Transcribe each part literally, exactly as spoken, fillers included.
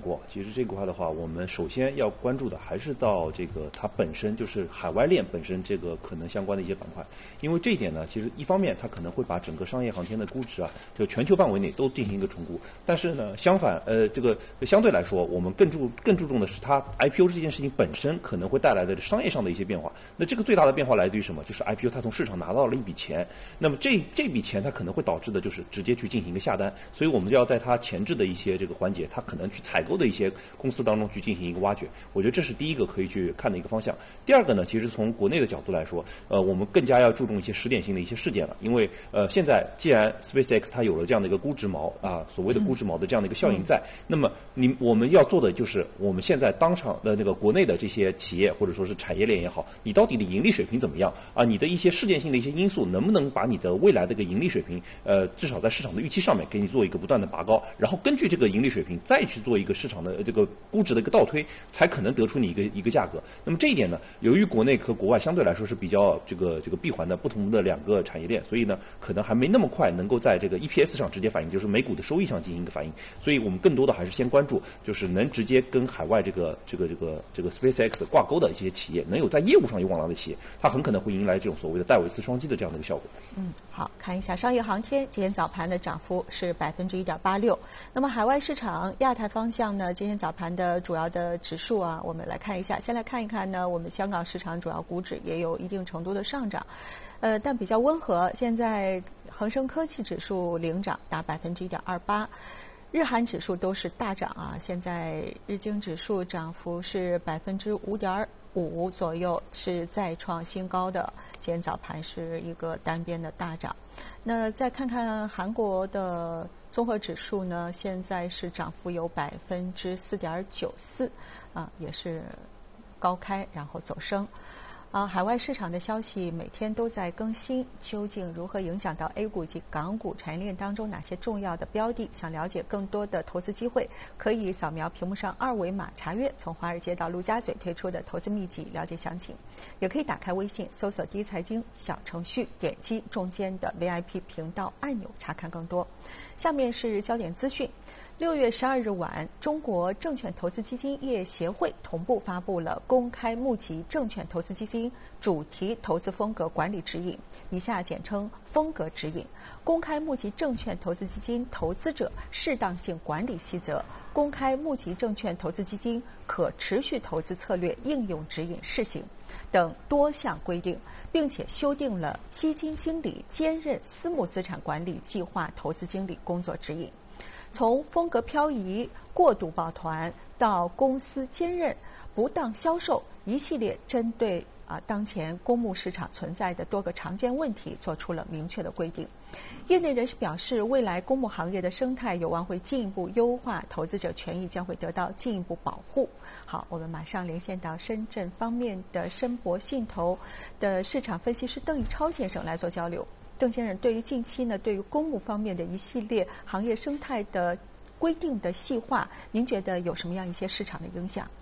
过，其实这块的话，我们首先要关注的还是到这个它本身就是海外链本身这个可能相关的一些板块，因为这一点呢，其实一方面它可能会把整个商业航天的估值啊，这个全球范围内都进行一个重估，但是呢，相反，呃，这个相对来说，我们更注更注重的是它 I P O 这件事情本身可能会带来的商业上的一些变化。那这个最大的变化来自于什么？就是 I P O 它从市场拿到了一笔钱，那么这这笔钱它可能会导致的就是直接去进行一个下单，所以我们就要在它前置的一些这个环节，它可能去采购的一些公司当中去进行一个挖掘。我觉得这是第一个可以去看的一个方向。第二个呢，其实从国内的角度来说，呃，我们更加要注重一些时点性的一些事件了，因为呃，现在既然 SpaceX 它有了这样的一个估值锚啊，所谓的估值锚的这样的一个效应在，嗯、那么你我们要做的就是我们现在当场的那个国内的这些企业或者说是产业链也好，你到底的盈利水平怎么样啊？你的一些事件性的一些因素能不能把你的未来的一个盈利水平，呃，至少在市场的预期上面给你做一个不断的拔高，然后根据这个盈利水平再去做一个市场的这个估值的一个倒推，才可能得出你一个一个价格。那么这一点呢，由于国内和国外相对来说是比较这个这个闭环的不同的两个产业链，所以呢，可能还没那么快能够在这个 E P S 上直接反映，就是每股的收益上进行一个反应。所以我们更多的还是先关注，就是能直接跟海外这个这个这个这个 SpaceX 挂钩的一些企业，能有在业务上有往来的企业，它很可能会迎来这种所谓的戴维斯双击的这样的一个效果。 嗯，好，看一下商业航天今天早盘的涨幅是百分之一点八六。那么海外市场亚太方向呢，今天早盘的主要的指数啊，我们来看一下。先来看一看呢，我们香港市场主要股指也有一定程度的上涨，呃，但比较温和。现在恒生科技指数领涨，达百分之一点二八。日韩指数都是大涨啊，现在日经指数涨幅是百分之五点五左右，是再创新高的。今天早盘是一个单边的大涨。那再看看韩国的综合指数呢，现在是涨幅有百分之四点九四，啊，也是高开然后走升。啊，海外市场的消息每天都在更新，究竟如何影响到 A 股及港股产业链当中哪些重要的标的？想了解更多的投资机会，可以扫描屏幕上二维码查阅从华尔街到陆家嘴推出的投资秘籍，了解详情。也可以打开微信搜索第一财经小程序，点击中间的 V I P 频道按钮查看更多。下面是焦点资讯。六月十二日晚，中国证券投资基金业协会同步发布了公开募集证券投资基金主题投资风格管理指引，以下简称风格指引、公开募集证券投资基金投资者适当性管理细则、公开募集证券投资基金可持续投资策略应用指引试行等多项规定，并且修订了基金经理兼任私募资产管理计划投资经理工作指引。从风格漂移、过度抱团到公司兼任、不当销售一系列针对啊当前公募市场存在的多个常见问题做出了明确的规定。业内人士表示，未来公募行业的生态有望会进一步优化，投资者权益将会得到进一步保护。好，我们马上连线到深圳方面的申博信投的市场分析师邓毅超先生来做交流。邓先生，对于近期呢，对于公募方面的一系列行业生态的规定的细化，您觉得有什么样一些市场的影响？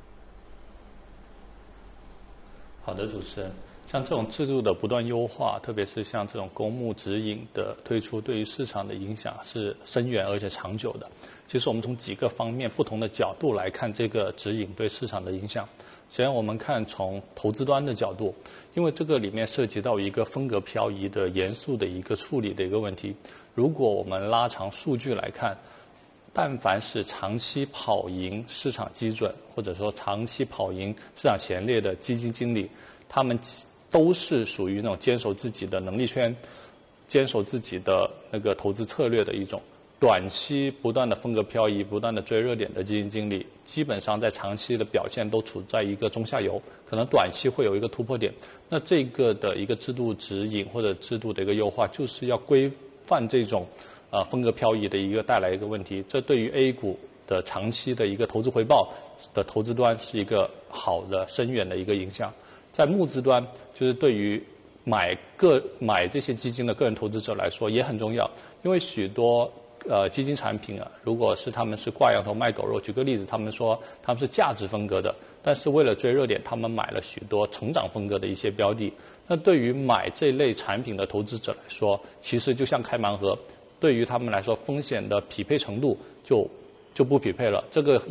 好的，主持人，像这种制度的不断优化，特别是像这种公募指引的推出，对于市场的影响是深远而且长久的。其实我们从几个方面、不同的角度来看这个指引对市场的影响。首先，我们看从投资端的角度，因为这个里面涉及到一个风格漂移的严肃的一个处理的一个问题。如果我们拉长数据来看，但凡是长期跑赢市场基准，或者说长期跑赢市场前列的基金经理，他们都是属于那种坚守自己的能力圈、坚守自己的那个投资策略的一种。短期不断的风格漂移、不断的追热点的基金经理，基本上在长期的表现都处在一个中下游，可能短期会有一个突破点。那这个的一个制度指引或者制度的一个优化，就是要规范这种呃风格漂移的一个带来一个问题。这对于 A 股的长期的一个投资回报的投资端是一个好的深远的一个影响。在募资端，就是对于买个买这些基金的个人投资者来说也很重要，因为许多呃，基金产品啊，如果是他们是挂羊头卖狗肉，举个例子，他们说他们是价值风格的，但是为了追热点，他们买了许多成长风格的一些标的。那对于买这类产品的投资者来说，其实就像开盲盒，对于他们来说，风险的匹配程度就就不匹配了。这个